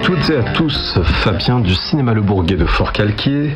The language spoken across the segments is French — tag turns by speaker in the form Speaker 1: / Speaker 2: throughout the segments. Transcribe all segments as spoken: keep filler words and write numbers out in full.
Speaker 1: toutes et à tous, Fabien du Cinéma Le Bourguet de Forcalquier.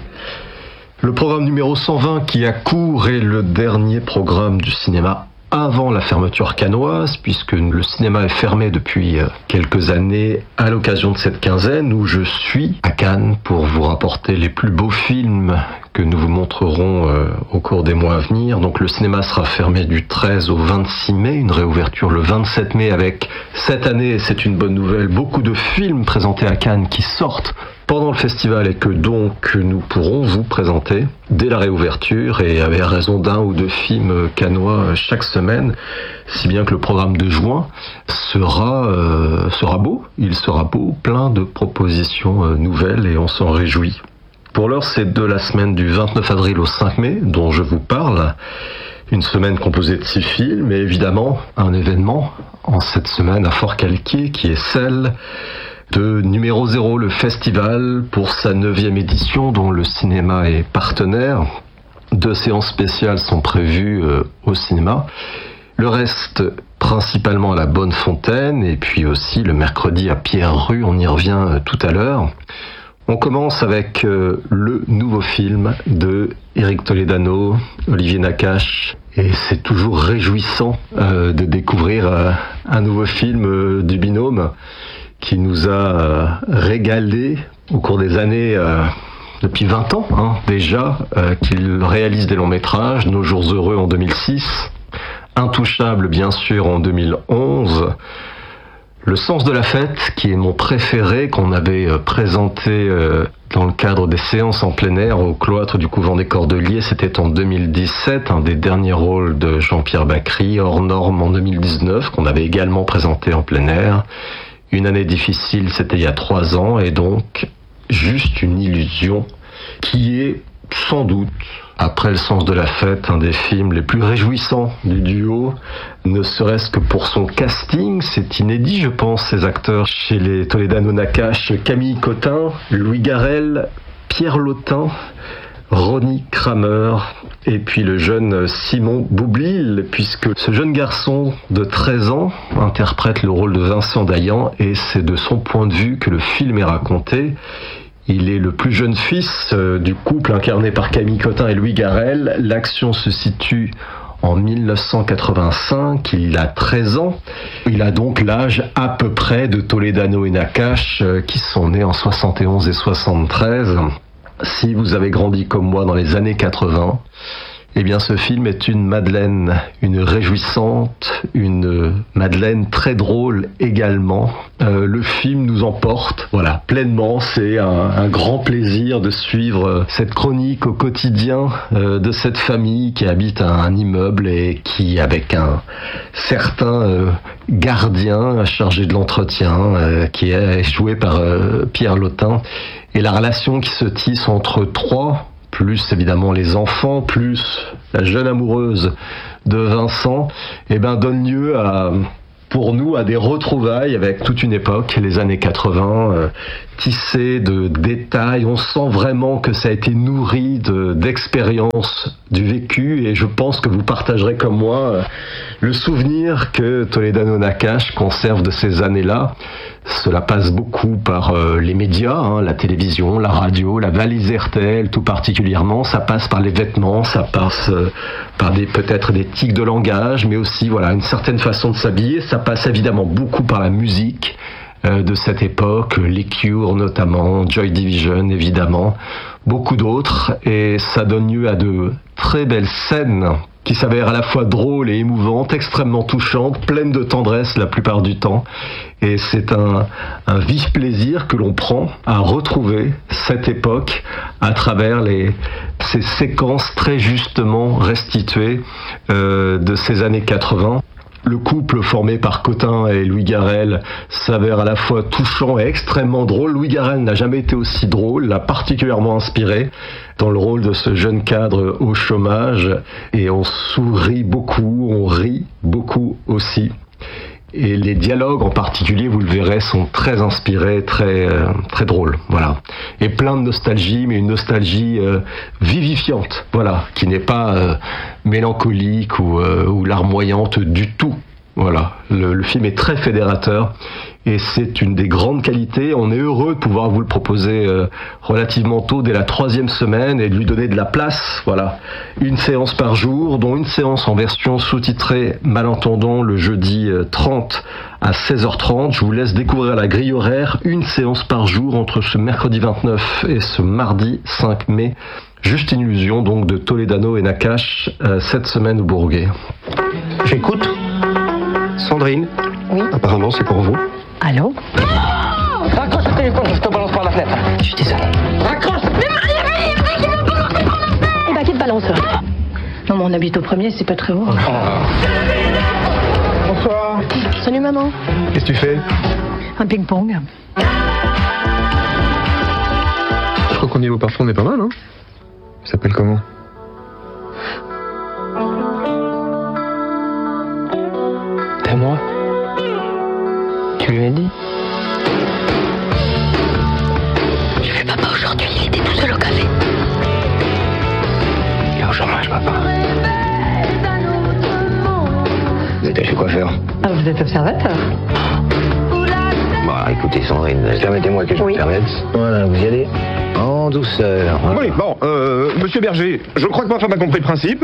Speaker 1: Le programme numéro cent vingt qui a cours est le dernier programme du cinéma avant la fermeture cannoise, puisque le cinéma est fermé depuis quelques années à l'occasion de cette quinzaine où je suis à Cannes pour vous rapporter les plus beaux films que nous vous montrerons euh, au cours des mois à venir. Donc le cinéma sera fermé du treize au vingt-six mai, une réouverture le vingt-sept mai avec cette année, et c'est une bonne nouvelle, beaucoup de films présentés à Cannes qui sortent pendant le festival et que donc nous pourrons vous présenter dès la réouverture et avec raison d'un ou deux films cannois chaque semaine, si bien que le programme de juin sera, euh, sera beau, il sera beau, plein de propositions euh, nouvelles et on s'en réjouit. Pour l'heure, c'est de la semaine du vingt-neuf avril au cinq mai dont je vous parle. Une semaine composée de six films et évidemment un événement en cette semaine à Forcalquier qui est celle de Numéro Zéro, le festival pour sa neuvième édition dont le cinéma est partenaire. Deux séances spéciales sont prévues euh, au cinéma. Le reste principalement à la Bonnefontaine et puis aussi le mercredi à Pierre-Rue, on y revient euh, tout à l'heure. On commence avec euh, le nouveau film de Éric Toledano, Olivier Nakache, et c'est toujours réjouissant euh, de découvrir euh, un nouveau film euh, du binôme qui nous a euh, régalé au cours des années, euh, depuis vingt ans hein, déjà, euh, qu'il réalise des longs métrages, Nos jours heureux en deux mille six, Intouchable bien sûr en deux mille onze, Le sens de la fête, qui est mon préféré, qu'on avait présenté euh, dans le cadre des séances en plein air au cloître du couvent des Cordeliers, c'était en deux mille dix-sept, un des derniers rôles de Jean-Pierre Bacry, Hors norme en deux mille dix-neuf, qu'on avait également présenté en plein air. Une année difficile, c'était il y a trois ans, et donc juste une illusion qui est sans doute, après Le sens de la fête, un des films les plus réjouissants du duo, ne serait-ce que pour son casting. C'est inédit, je pense, ces acteurs chez les Toledano-Nakache: Camille Cotin, Louis Garrel, Pierre Lotin, Ronnie Kramer et puis le jeune Simon Boublil, puisque ce jeune garçon de treize ans interprète le rôle de Vincent Dayan et c'est de son point de vue que le film est raconté. Il est le plus jeune fils du couple incarné par Camille Cotin et Louis Garrel. L'action se situe en mille neuf cent quatre-vingt-cinq, il a treize ans. Il a donc l'âge à peu près de Toledano et Nakache qui sont nés en soixante et onze et soixante-treize. Si vous avez grandi comme moi dans les années quatre-vingts, eh bien ce film est une madeleine, une réjouissante, une madeleine très drôle également. Euh, le film nous emporte, voilà, pleinement. C'est un, un grand plaisir de suivre cette chronique au quotidien euh, de cette famille qui habite un, un immeuble et qui, avec un certain euh, gardien chargé de l'entretien, euh, qui est joué par euh, Pierre Lotin, et la relation qui se tisse entre trois, plus évidemment les enfants, plus la jeune amoureuse de Vincent, eh ben donne lieu à, pour nous, à des retrouvailles avec toute une époque, les années quatre-vingts, euh, tissées de détails. On sent vraiment que ça a été nourri de, d'expériences du vécu et je pense que vous partagerez comme moi euh, le souvenir que Toledano-Nakache conserve de ces années-là. Cela passe beaucoup par euh, les médias, hein, la télévision, la radio, la valise R T L tout particulièrement. Ça passe par les vêtements, ça passe euh, par des, peut-être des tics de langage, mais aussi voilà une certaine façon de s'habiller. Ça passe évidemment beaucoup par la musique euh, de cette époque, les Cure notamment, Joy Division évidemment, beaucoup d'autres. Et ça donne lieu à de très belles scènes qui s'avèrent à la fois drôles et émouvantes, extrêmement touchantes, pleines de tendresse la plupart du temps. Et c'est un, un vif plaisir que l'on prend à retrouver cette époque à travers les, ces séquences très justement restituées euh, de ces années quatre-vingts. Le couple formé par Cotin et Louis Garrel s'avère à la fois touchant et extrêmement drôle. Louis Garrel n'a jamais été aussi drôle, l'a particulièrement inspiré dans le rôle de ce jeune cadre au chômage. Et on sourit beaucoup, on rit beaucoup aussi. Et les dialogues en particulier, vous le verrez, sont très inspirés, très euh, très drôles, voilà. Et plein de nostalgie, mais une nostalgie euh, vivifiante, voilà, qui n'est pas euh, mélancolique ou, euh, ou larmoyante du tout. Voilà, le, le film est très fédérateur et c'est une des grandes qualités. On est heureux de pouvoir vous le proposer euh, relativement tôt, dès la troisième semaine, et de lui donner de la place. Voilà, une séance par jour, dont une séance en version sous-titrée Malentendant le jeudi euh, trente à seize heures trente. Je vous laisse découvrir la grille horaire, une séance par jour entre ce mercredi vingt-neuf et ce mardi cinq mai. Juste une illusion donc de Toledano et Nakache euh, cette semaine au Bourget.
Speaker 2: J'écoute. Sandrine.
Speaker 3: Oui.
Speaker 2: Apparemment, c'est pour vous.
Speaker 3: Allô?
Speaker 2: Raccroche le téléphone, je te balance par la fenêtre.
Speaker 3: Je suis désolée.
Speaker 2: Raccroche!
Speaker 3: Mais il y a rien qui me balance par la fenêtre! Eh ben, qui te balance? Non, mais on habite au premier, c'est pas très haut.
Speaker 2: Oh. Bonsoir.
Speaker 3: Salut, maman.
Speaker 2: Qu'est-ce que tu fais?
Speaker 3: Un ping-pong.
Speaker 2: Je crois qu'au niveau parfum, on est pas mal, hein? Il s'appelle comment? T'es à moi? Tu lui as dit?
Speaker 3: J'ai vu papa aujourd'hui, il était tout seul au café.
Speaker 2: Il est au chômage, papa. Vous êtes allé quoi faire?
Speaker 3: Ah, vous êtes observateur?
Speaker 2: Bah, écoutez, Sandrine, permettez-moi que je
Speaker 3: Oui.
Speaker 2: me permette. Voilà, vous y allez en douceur. Voilà.
Speaker 4: Oui, bon, euh, monsieur Berger, je crois que ma femme a compris le principe.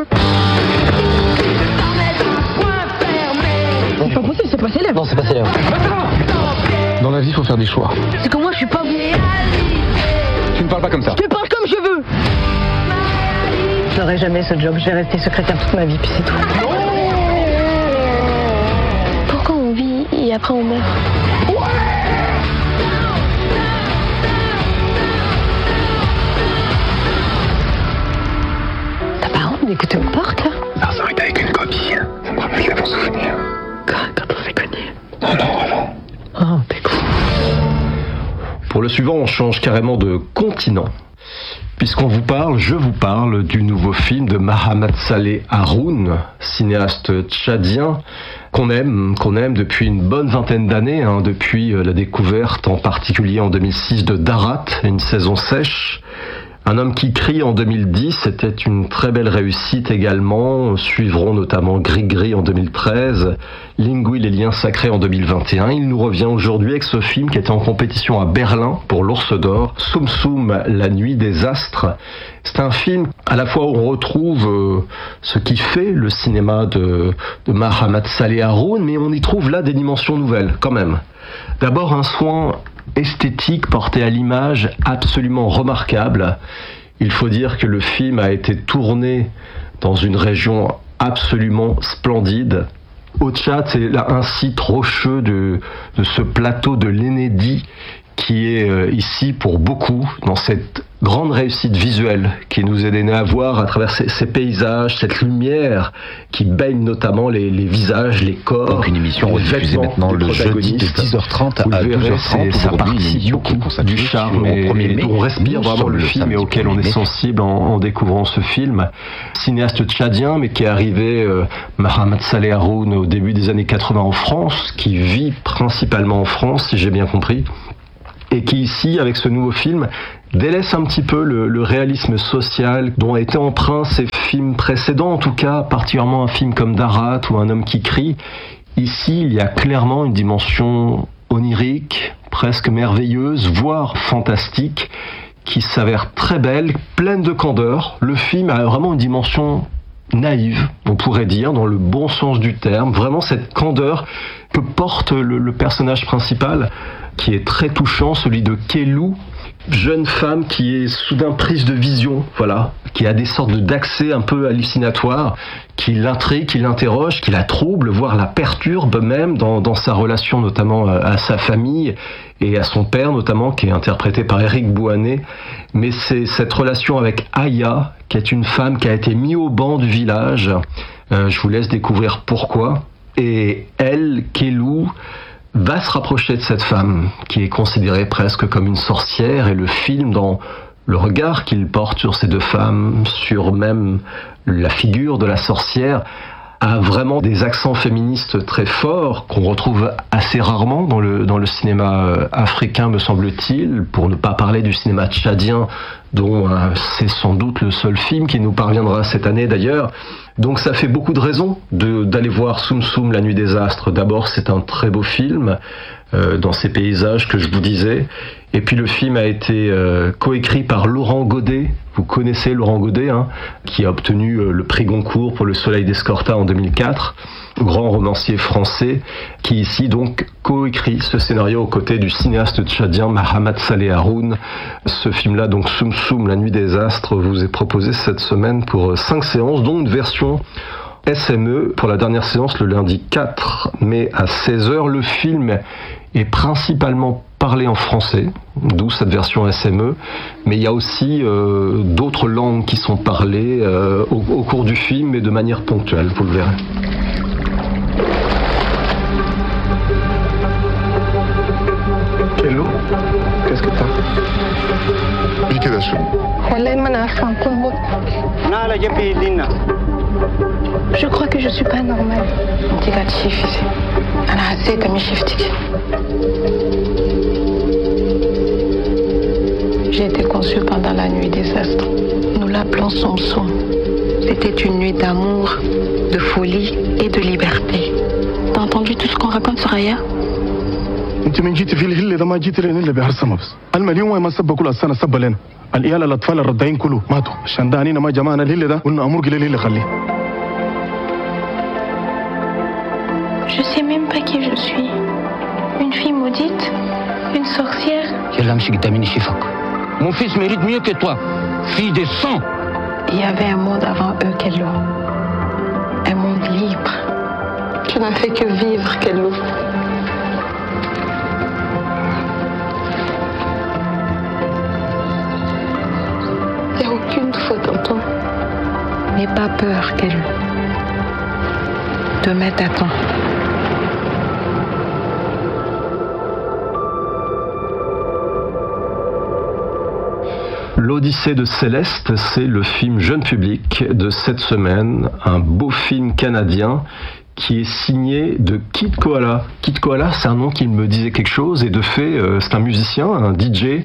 Speaker 3: C'est pas possible, c'est pas célèbre.
Speaker 2: Non, c'est pas célèbre. Dans la vie, il faut faire des choix.
Speaker 3: C'est que moi, je suis pas...
Speaker 4: Tu ne parles pas comme ça.
Speaker 3: Je te parle comme je veux. Je n'aurai jamais ce job, je vais rester secrétaire toute ma vie, puis c'est tout. Pourquoi on vit et après on meurt? T'as pas honte d'écouter aux portes, là?
Speaker 4: Ça s'arrête avec une copine. Ça me rappelle un bon souvenir.
Speaker 3: Quand, quand on s'est connus.
Speaker 4: Non, non, avant.
Speaker 3: Oh, t'es con.
Speaker 1: Pour le suivant, on change carrément de continent. Puisqu'on vous parle, je vous parle du nouveau film de Mahamat Saleh Haroun, cinéaste tchadien, qu'on aime, qu'on aime depuis une bonne vingtaine d'années, hein, depuis la découverte en particulier en deux mille six de Darat, une saison sèche. Un homme qui crie en deux mille dix, c'était une très belle réussite également. Suivront notamment Gris-Gris en deux mille treize, Lingui, les liens sacrés en deux mille vingt et un. Il nous revient aujourd'hui avec ce film qui était en compétition à Berlin pour l'Ours d'Or, Soum Soum, la nuit des astres. C'est un film à la fois où on retrouve euh, ce qui fait le cinéma de, de Mahamat Saleh Haroun, mais on y trouve là des dimensions nouvelles quand même. D'abord un soin esthétique porté à l'image absolument remarquable. Il faut dire que le film a été tourné dans une région absolument splendide. Au Tchad, c'est là un site rocheux de, de ce plateau de l'Enedi qui est euh, ici pour beaucoup dans cette grande réussite visuelle qui nous est donnée à voir à travers ces, ces paysages, cette lumière qui baigne notamment les, les visages, les corps.
Speaker 5: Donc une émission rediffusée maintenant le jeudi de dix heures trente à douze heures trente.
Speaker 1: Ça participe beaucoup du charme et, et on respire vraiment le film et auquel on est sensible en, en découvrant ce film. Cinéaste tchadien mais qui est arrivé, euh, Mahamat Saleh Haroun, au début des années quatre-vingts en France, qui vit principalement en France si j'ai bien compris. Et qui ici, avec ce nouveau film, délaisse un petit peu le, le réalisme social dont a été empreint ses films précédents, en tout cas particulièrement un film comme Darat ou Un homme qui crie. Ici, il y a clairement une dimension onirique, presque merveilleuse, voire fantastique, qui s'avère très belle, pleine de candeur. Le film a vraiment une dimension naïve, on pourrait dire, dans le bon sens du terme, vraiment cette candeur que porte le, le personnage principal, qui est très touchant, celui de Kelou, jeune femme qui est soudain prise de vision, voilà, qui a des sortes d'accès un peu hallucinatoires, qui l'intrigue, qui l'interroge, qui la trouble, voire la perturbe même dans, dans sa relation notamment à sa famille et à son père notamment, qui est interprété par Éric Bouanet. Mais c'est cette relation avec Aya, qui est une femme qui a été mise au banc du village. Euh, je vous laisse découvrir pourquoi. Et elle, Kelou, va se rapprocher de cette femme qui est considérée presque comme une sorcière, et le film, dans le regard qu'il porte sur ces deux femmes, sur même la figure de la sorcière, a vraiment des accents féministes très forts qu'on retrouve assez rarement dans le, dans le cinéma africain, me semble-t-il, pour ne pas parler du cinéma tchadien dont euh, c'est sans doute le seul film qui nous parviendra cette année d'ailleurs. Donc ça fait beaucoup de raisons de, d'aller voir Tsum Tsum, La Nuit des Astres. D'abord, c'est un très beau film, euh, dans ces paysages que je vous disais. Et puis le film a été euh, coécrit par Laurent Godet. Vous connaissez Laurent Godet, hein, qui a obtenu euh, le prix Goncourt pour Le Soleil d'Escorta en deux mille quatre, grand romancier français, qui ici donc coécrit ce scénario aux côtés du cinéaste tchadien Mahamat Saleh Haroun. Ce film-là, donc Tsum Tsum, La Nuit des Astres, vous est proposé cette semaine pour cinq séances, dont une version S M E pour la dernière séance le lundi quatre mai à seize heures. Le film est principalement parlé en français, d'où cette version S M E, mais il y a aussi euh, d'autres langues qui sont parlées euh, au, au cours du film, mais de manière ponctuelle, vous le verrez.
Speaker 4: Hello, qu'est-ce que t'as?
Speaker 3: Je crois que je suis pas normale. J'ai été conçue pendant la nuit des astres. Nous l'appelons Tsum Tsum. C'était une nuit d'amour, de folie et de liberté. T'as entendu tout ce qu'on raconte sur Aya?
Speaker 6: انت من جيتي في الهله ده ما جيتي لين الا بهرسمه بس المليون وين ما سبوا كل السنه سب لنا العيال الاطفال الرضعين كله ماتوا عشان ده عنينا ما جمعنا الهله ده قلنا امور قليل اللي خليه.
Speaker 3: Je sais même pas qui je suis. Une fille maudite? Une sorcière?
Speaker 2: Mon fils mérite mieux que toi, fille de sang.
Speaker 3: Il y avait un monde avant eux, Kello. Un monde libre. Je n'en fais que vivre, Kello. Il n'y a aucune faute en toi. N'aie pas peur, Kello. Te mettre à temps.
Speaker 1: L'Odyssée de Céleste, c'est le film jeune public de cette semaine, un beau film canadien qui est signé de Kid Koala. Kid Koala, c'est un nom qui me disait quelque chose, et de fait, euh, c'est un musicien, un D J,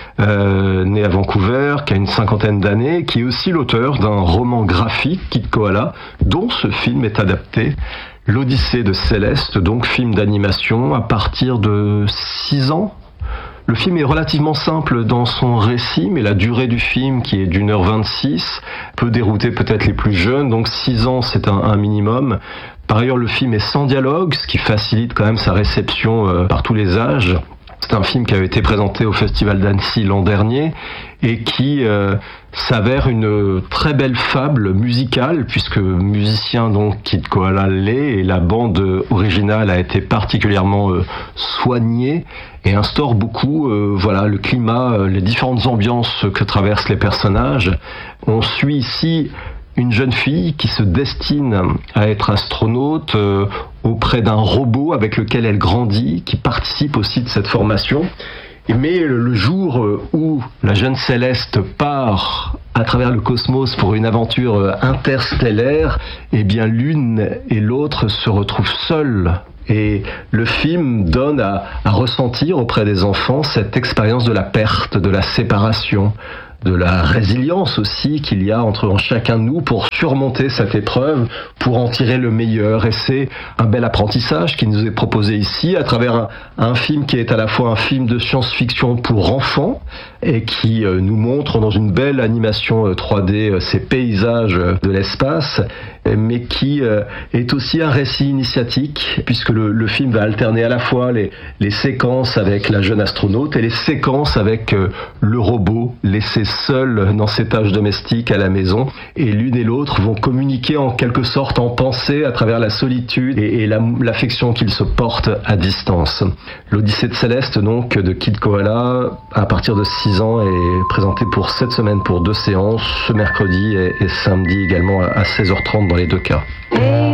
Speaker 1: euh, né à Vancouver, qui a une cinquantaine d'années, qui est aussi l'auteur d'un roman graphique, Kid Koala, dont ce film est adapté. L'Odyssée de Céleste, donc film d'animation à partir de six ans. Le film est relativement simple dans son récit, mais la durée du film, qui est d'une heure vingt-six, peut dérouter peut-être les plus jeunes, donc six ans c'est un, un minimum. Par ailleurs, le film est sans dialogue, ce qui facilite quand même sa réception euh, par tous les âges. C'est un film qui avait été présenté au Festival d'Annecy l'an dernier et qui euh, s'avère une très belle fable musicale, puisque musicien donc Kid Koala l'est, et la bande originale a été particulièrement euh, soignée et instaure beaucoup euh, voilà, le climat, euh, les différentes ambiances que traversent les personnages. On suit ici une jeune fille qui se destine à être astronaute euh, auprès d'un robot avec lequel elle grandit, qui participe aussi de cette formation. Mais le jour où la jeune Céleste part à travers le cosmos pour une aventure interstellaire, eh bien l'une et l'autre se retrouvent seules. Et le film donne à, à ressentir auprès des enfants cette expérience de la perte, de la séparation, de la résilience aussi qu'il y a entre chacun de nous pour surmonter cette épreuve, pour en tirer le meilleur. Et c'est un bel apprentissage qui nous est proposé ici à travers un, un film qui est à la fois un film de science-fiction pour enfants et qui euh, nous montre dans une belle animation euh, trois D euh, ces paysages euh, de l'espace, mais qui euh, est aussi un récit initiatique, puisque le, le film va alterner à la fois les, les séquences avec la jeune astronaute et les séquences avec euh, le robot laissé seul dans ses tâches domestiques à la maison, et l'une et l'autre vont communiquer en quelque sorte en pensée à travers la solitude et, et la, l'affection qu'ils se portent à distance. L'Odyssée de Céleste donc de Kid Koala à partir de six ans est présentée pour cette semaine pour deux séances, ce mercredi et, et samedi également à seize heures trente dans les deux cas.
Speaker 3: Hey,